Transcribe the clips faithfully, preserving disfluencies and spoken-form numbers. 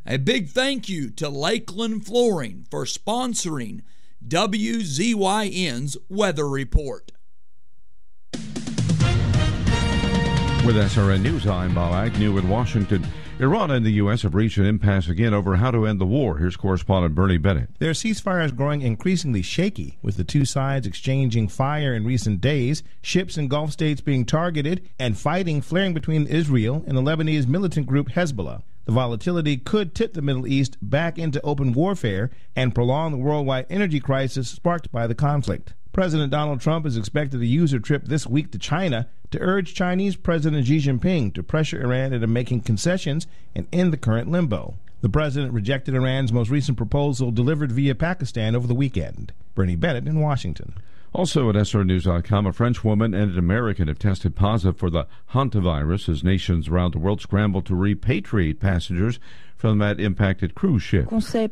A big thank you to Lakeland Flooring for sponsoring W Z Y N's Weather Report. With S R N News, I'm Bob Agnew in Washington. Iran and the U S have reached an impasse again over how to end the war. Here's correspondent Bernie Bennett. Their ceasefire is growing increasingly shaky, with the two sides exchanging fire in recent days, ships in Gulf states being targeted, and fighting flaring between Israel and the Lebanese militant group Hezbollah. The volatility could tip the Middle East back into open warfare and prolong the worldwide energy crisis sparked by the conflict. President Donald Trump is expected to use a trip this week to China to urge Chinese President Xi Jinping to pressure Iran into making concessions and end the current limbo. The president rejected Iran's most recent proposal delivered via Pakistan over the weekend. Bernie Bennett in Washington. Also at S R News dot com, a French woman and an American have tested positive for the hantavirus as nations around the world scramble to repatriate passengers from that impacted cruise ship.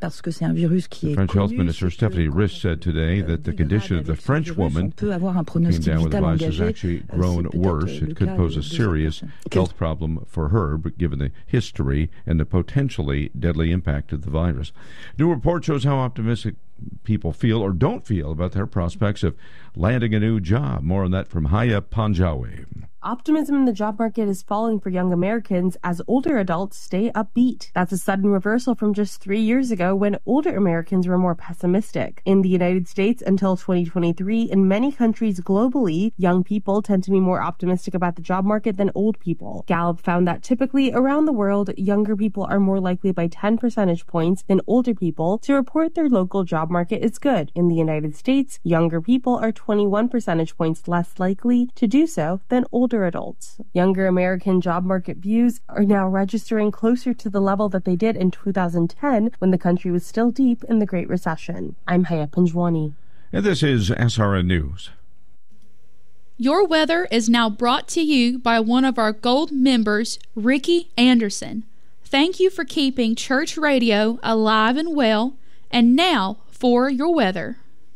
The French Health Minister Stephanie Risch said today that the condition of the French woman who came down with the virus has actually grown worse. It could pose a serious health problem for her, but given the history and the potentially deadly impact of the virus. New report shows how optimistic people feel or don't feel about their prospects of landing a new job. More on that from Haya Panjawi. Optimism in the job market is falling for young Americans as older adults stay upbeat. That's a sudden reversal from just three years ago when older Americans were more pessimistic. In the United States until twenty twenty-three, in many countries globally, young people tend to be more optimistic about the job market than old people. Gallup found that typically around the world, younger people are more likely by ten percentage points than older people to report their local job market is good. In the United States, younger people are twenty-one percentage points less likely to do so than older adults. Younger American job market views are now registering closer to the level that they did in two thousand ten when the country was still deep in the Great Recession. I'm Haya Panjwani. And this is S R N News. Your weather is now brought to you by one of our Gold members, Ricky Anderson. Thank you for keeping church radio alive and well. And now for your weather.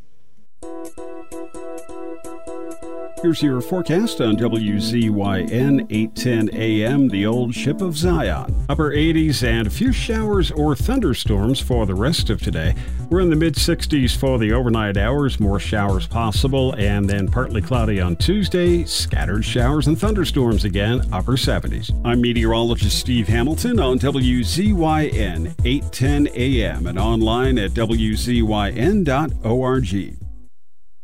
Here's your forecast on W Z Y N eight ten A M, the old ship of Zion. Upper eighties and a few showers or thunderstorms for the rest of today. We're in the mid sixties for the overnight hours, more showers possible, and then partly cloudy on Tuesday, scattered showers and thunderstorms again, upper seventies. I'm meteorologist Steve Hamilton on W Z Y N eight ten A M and online at W Z Y N dot org.